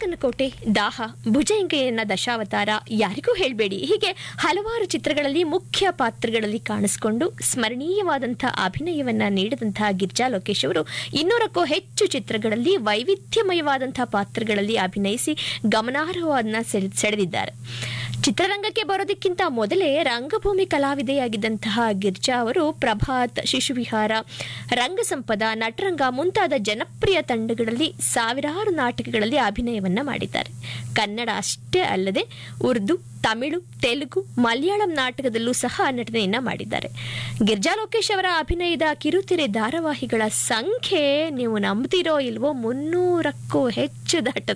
ಕಾಕನಕೋಟೆ, ದಾಹ, ಭುಜಂಗಯ್ಯನ ದಶಾವತಾರ, ಯಾರಿಗೂ ಹೇಳಬೇಡಿ, ಹೀಗೆ ಹಲವಾರು ಚಿತ್ರಗಳಲ್ಲಿ ಮುಖ್ಯ ಪಾತ್ರಗಳಲ್ಲಿ ಕಾಣಿಸಿಕೊಂಡು ಸ್ಮರಣೀಯವಾದಂತಹ ಅಭಿನಯವನ್ನ ನೀಡಿದಂತಹ ಗಿರಿಜಾ ಲೋಕೇಶ್ ಅವರು 200ಕ್ಕೂ ಹೆಚ್ಚು ಚಿತ್ರಗಳಲ್ಲಿ ವೈವಿಧ್ಯಮಯವಾದಂತಹ ಪಾತ್ರಗಳಲ್ಲಿ ಅಭಿನಯಿಸಿ ಗಮನಾರ್ಹವಾದನ್ನ ಸೆಳೆದಿದ್ದಾರೆ. ಚಿತ್ರರಂಗಕ್ಕೆ ಬರೋದಕ್ಕಿಂತ ಮೊದಲೇ ರಂಗಭೂಮಿ ಕಲಾವಿದೆಯಾಗಿದ್ದಂತಹ ಗಿರ್ಜಾ ಅವರು ಪ್ರಭಾತ್, ಶಿಶುವಿಹಾರ, ರಂಗಸಂಪದ, ನಟರಂಗ ಮುಂತಾದ ಜನಪ್ರಿಯ ತಂಡಗಳಲ್ಲಿ ಸಾವಿರಾರು ನಾಟಕಗಳಲ್ಲಿ ಅಭಿನಯವನ್ನ ಮಾಡಿದ್ದಾರೆ. ಕನ್ನಡ ಅಷ್ಟೇ ಅಲ್ಲದೆ ಉರ್ದು, ತಮಿಳು, ತೆಲುಗು, ಮಲಯಾಳಂ ನಾಟಕದಲ್ಲೂ ಸಹ ನಟನೆಯನ್ನ ಮಾಡಿದ್ದಾರೆ. ಗಿರಿಜಾ ಲೋಕೇಶ್ ಅವರ ಅಭಿನಯದ ಕಿರುತೆರೆ ಧಾರಾವಾಹಿಗಳ ಸಂಖ್ಯೆ ನೀವು ನಂಬ್ತಿರೋ ಇಲ್ವೋ 300ಕ್ಕೂ ಹೆಚ್ಚು ದಾಟುತ್ತೆ.